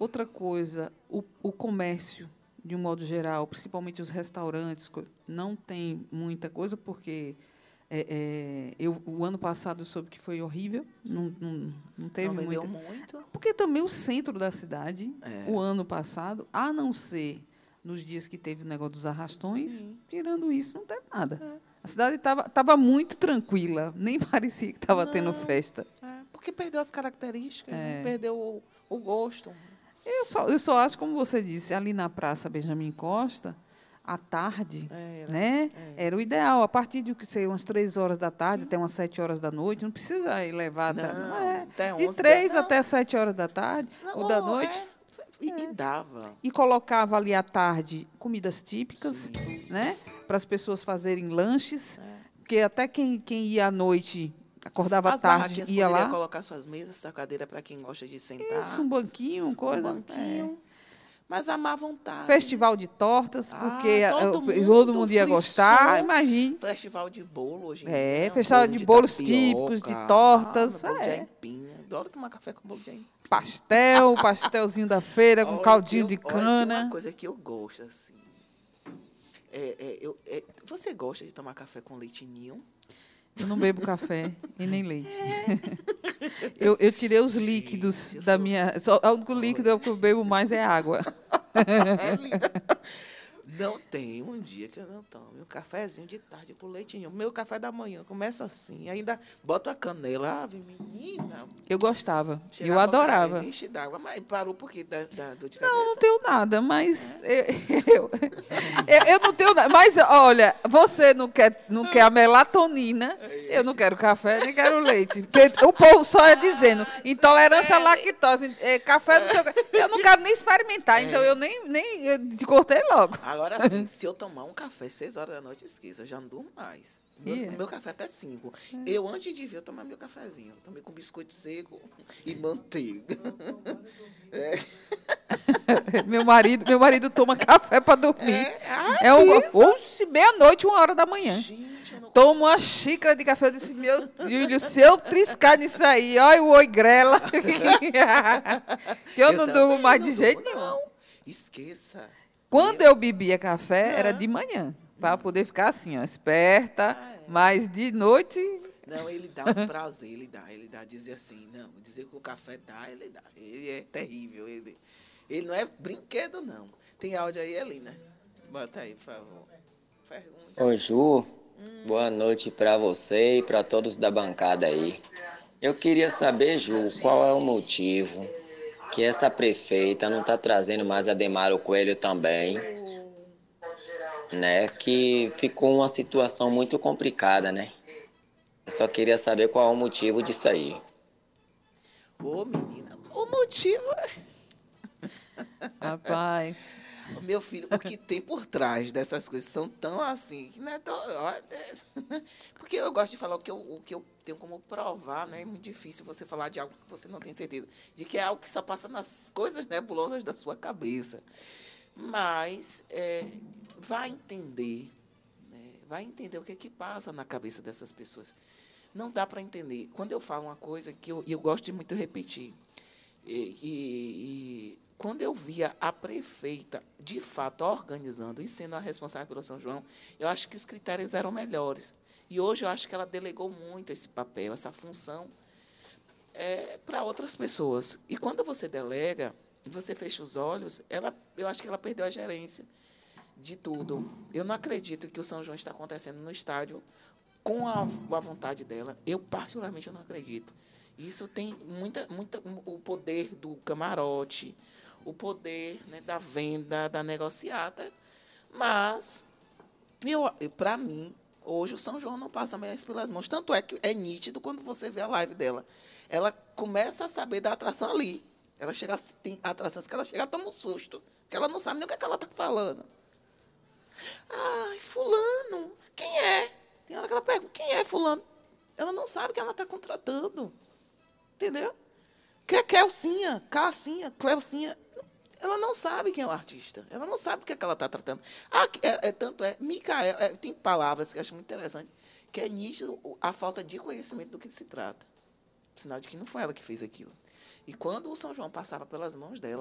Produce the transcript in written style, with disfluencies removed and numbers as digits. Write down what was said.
Outra coisa, o comércio, de um modo geral, principalmente os restaurantes, não tem muita coisa, porque o ano passado eu soube que foi horrível, não teve Não vendeu muita. muito. Porque também o centro da cidade, É. o ano passado, a não ser nos dias que teve o negócio dos arrastões, Sim. tirando isso, não teve nada. É. A cidade estava muito tranquila, nem parecia que estava tendo Não. festa. Porque perdeu as características, né? Perdeu o gosto. Eu só acho, como você disse, ali na Praça Benjamin Costa, à tarde, né, era o ideal. A partir de umas 3 horas da tarde, até umas 7 horas da noite, não precisa ir levar Até de 11, 3 não. até 7 horas da tarde Não, ou da noite. E dava. E colocava ali à tarde comidas típicas, Sim. né, para as pessoas fazerem lanches, porque até quem ia à noite, acordava à As tarde, barraquinhas ia poderiam lá. colocar suas mesas, essa cadeira para quem gosta de sentar. Isso, um banquinho, Um banquinho. Mas à má vontade. Festival de tortas, porque todo mundo ia frisson. gostar, imagine. Festival de bolo hoje em dia. Festival Bolo de bolos tapioca. típicos, de tortas. Bolo de aipim. Adoro tomar café com bolo de aipim. Pastelzinho da feira com caldinho de Olha, tem uma cana. coisa que eu gosto, assim. Você gosta de tomar café com leite ninho? Eu não bebo café e nem leite. Eu tirei os líquidos da minha. O único líquido que eu bebo mais é água. Não tem um dia que eu não tomo um cafezinho de tarde com leitinho. Meu café da manhã começa assim, ainda boto a canela. Ave, menina. Eu gostava, Cheirava eu adorava. enche d'água, mas parou por quê? Da dor de Não, cabeça? não tenho nada, mas eu não tenho nada. Mas, olha, você não quer a melatonina, eu não quero café, nem quero leite. Porque o povo só é dizendo intolerância à lactose, café não sei o quê. Eu não quero nem experimentar, então eu eu te cortei logo. Agora sim, se eu tomar um café 6 horas da noite, esqueça, eu já não durmo mais. O meu café até 5. Eu, antes de vir, eu tomar meu cafezinho. Eu tomei com biscoito seco e manteiga. Meu marido toma café para dormir. Oxe, meia-noite, 1 hora da manhã. Gente, eu não Toma uma xícara de café. Eu disse, meu Júlio, se eu triscar nisso aí, olha o oi grela. Que eu não durmo mais de jeito nenhum. Não, esqueça. Quando eu bebia café, era de manhã, para poder ficar assim, ó, esperta, mas de noite... Não, ele dá um prazer, ele dá, dizer assim, não, dizer que o café dá, ele dá. Ele é terrível, ele não é brinquedo, não. Tem áudio aí, Elina? Bota aí, por favor. Pergunta. Ô Ju, boa noite para você e para todos da bancada aí. Eu queria saber, Ju, qual é o motivo que essa prefeita não está trazendo mais a Demaro Coelho também, né? Que ficou uma situação muito complicada, né? Eu só queria saber qual é o motivo disso aí. Ô, menina, o motivo Rapaz... Meu filho, o que tem por trás dessas coisas são tão assim, que não é tão... Porque eu gosto de falar o que eu tenho como provar, né? É muito difícil você falar de algo que você não tem certeza. De que é algo que só passa nas coisas nebulosas da sua cabeça. Mas vai entender, né? Vai entender o que é que passa na cabeça dessas pessoas. Não dá para entender. Quando eu falo uma coisa que eu gosto de muito repetir, quando eu via a prefeita, de fato, organizando e sendo a responsável pelo São João, eu acho que os critérios eram melhores. E hoje eu acho que ela delegou muito esse papel, essa função, para outras pessoas. E quando você delega, você fecha os olhos, eu acho que ela perdeu a gerência de tudo. Eu não acredito que o São João está acontecendo no estádio com a vontade dela. Eu, particularmente, eu não acredito. Isso tem o poder do camarote, o poder, né, da venda, da negociata. Mas, para mim, hoje o São João não passa mais pelas mãos. Tanto é que é nítido quando você vê a live dela. Ela começa a saber da atração ali. Ela chega, tem atrações que ela chega a tomar um susto, porque ela não sabe nem o que ela está falando. Ai, fulano, quem é? Tem hora que ela pergunta, quem é fulano? Ela não sabe que ela está contratando. Entendeu? Que é Kelcinha, Cassinha, Cleucinha. Ela não sabe quem é o artista. Ela não sabe o que, é que ela está tratando. Tanto é, Micael, tem palavras que eu acho muito interessantes, que é nítido a falta de conhecimento do que se trata. Sinal de que não foi ela que fez aquilo. E quando o São João passava pelas mãos dela,